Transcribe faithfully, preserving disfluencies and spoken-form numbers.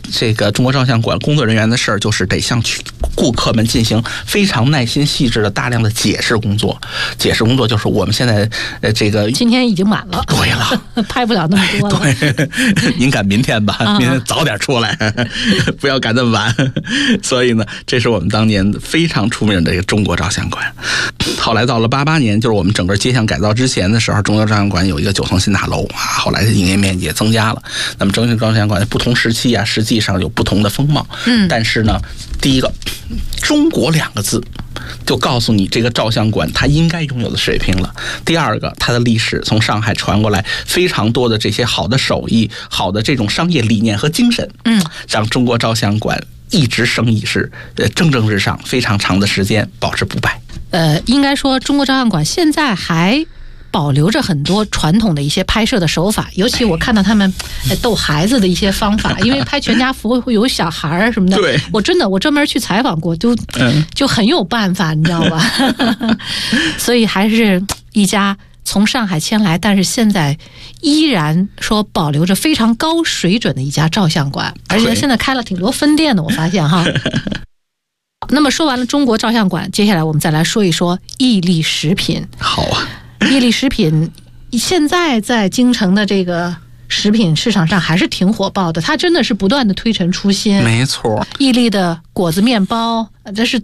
这个中国照相馆工作人员的事儿，就是得向顾客们进行非常耐心细致的大量的解释工作。解释工作就是我们现在呃这个今天已经满了， 对了， 拍不了那么多了。 对，您赶明天吧，明天早点出来，啊、不要赶那么晚。所以呢，这是我们当年非常出名的一个中国照相馆。后来到了八八年，就是我们整个街巷改造之前的时候，中国照相馆有一个九层新大楼啊，后来营业面积也增加了。那么中国照相馆不同时期啊，实际上有不同的风貌。嗯，但是呢，第一个“中国”两个字就告诉你这个照相馆它应该拥有的水平了。第二个，它的历史从上海传过来非常多的这些好的手艺、好的这种商业理念和精神，嗯，让中国照相馆一直生意是呃蒸蒸日上，非常长的时间保持不败。 呃，应该说中国照相馆现在还保留着很多传统的一些拍摄的手法，尤其我看到他们逗孩子的一些方法，因为拍全家福会有小孩什么的，对，我真的我专门去采访过，就就很有办法，你知道吧？所以还是一家从上海迁来，但是现在依然说保留着非常高水准的一家照相馆，而且现在开了挺多分店的，我发现哈。那么说完了中国照相馆，接下来我们再来说一说伊利食品。 好啊， 伊利食品现在在京城的这个食品市场上还是挺火爆的，它真的是不断的推陈出新。 没错， 伊利的果子面包，这是